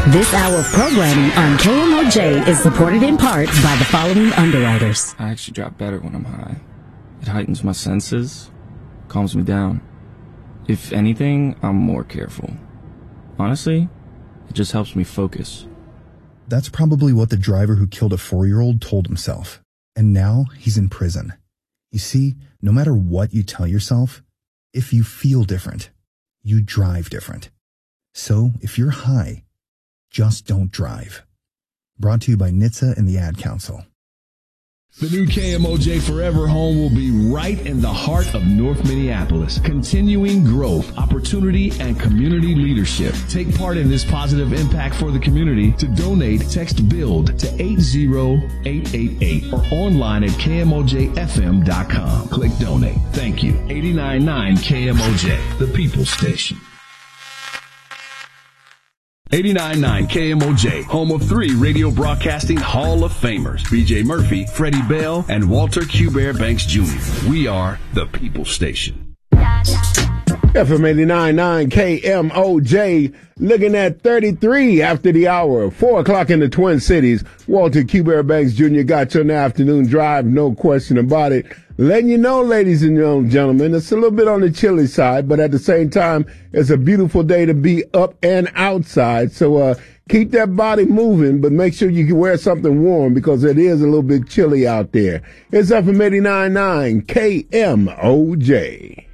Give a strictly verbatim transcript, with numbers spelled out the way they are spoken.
This hour of programming on K M O J is supported in part by the following underwriters. I actually drop better when I'm high. It heightens my senses, calms me down. If anything, I'm more careful. Honestly, it just helps me focus. That's probably what the driver who killed a four-year-old told himself. And now he's in prison. You see, no matter what you tell yourself, if you feel different, you drive different. So if you're high, just don't drive. Brought to you by N H T S A and the Ad Council. The new K M O J Forever home will be right in the heart of North Minneapolis. Continuing growth, opportunity, and community leadership. Take part in this positive impact for the community. To donate, text BUILD to eight zero eight eight eight or online at K M O J F M dot com. Click donate. Thank you. eighty-nine point nine K M O J, the People's Station. eighty-nine point nine K M O J, home of three radio broadcasting Hall of Famers, B J Murphy, Freddie Bell, and Walter Q. Bear Banks Junior We are the People's Station. F M eighty-nine point nine K M O J, looking at thirty-three after the hour, four o'clock in the Twin Cities. Walter Q. Bear Banks Junior got you on the afternoon drive, no question about it. Letting you know, ladies and gentlemen, it's a little bit on the chilly side, but at the same time, it's a beautiful day to be up and outside. So uh keep that body moving, but make sure you can wear something warm because it is a little bit chilly out there. It's F M eighty-nine point nine K M O J.